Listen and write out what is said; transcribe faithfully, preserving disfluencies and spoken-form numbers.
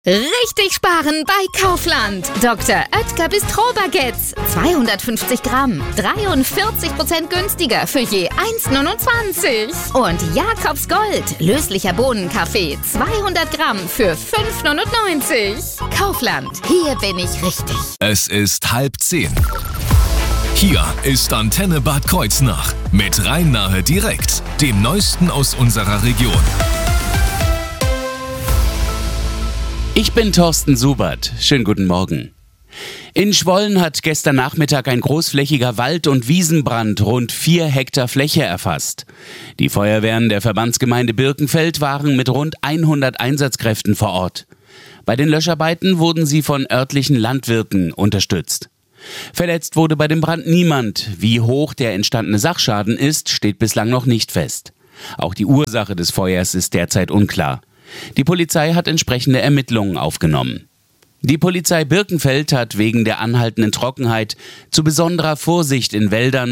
Richtig sparen bei Kaufland. Doktor Oetker Bistro-Baguettes. zweihundertfünfzig Gramm. dreiundvierzig Prozent günstiger für je eins Komma neunundzwanzig. Und Jakobs Gold. Löslicher Bohnenkaffee. zweihundert Gramm für fünf Komma neunundneunzig. Kaufland. Hier bin ich richtig. Es ist halb zehn. Hier ist Antenne Bad Kreuznach mit Rhein-Nahe direkt, dem Neuesten aus unserer Region. Ich bin Thorsten Subert. Schönen guten Morgen. In Schwollen hat gestern Nachmittag ein großflächiger Wald- und Wiesenbrand rund vier Hektar Fläche erfasst. Die Feuerwehren der Verbandsgemeinde Birkenfeld waren mit rund hundert Einsatzkräften vor Ort. Bei den Löscharbeiten wurden sie von örtlichen Landwirten unterstützt. Verletzt wurde bei dem Brand niemand. Wie hoch der entstandene Sachschaden ist, steht bislang noch nicht fest. Auch die Ursache des Feuers ist derzeit unklar. Die Polizei hat entsprechende Ermittlungen aufgenommen. Die Polizei Birkenfeld hat wegen der anhaltenden Trockenheit zu besonderer Vorsicht in Wäldern